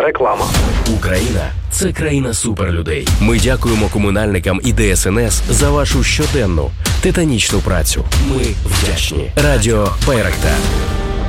реклама. Україна – це країна суперлюдей. Ми дякуємо комунальникам і ДСНС за вашу щоденну, титанічну працю. Ми вдячні. Радіо Байрактар.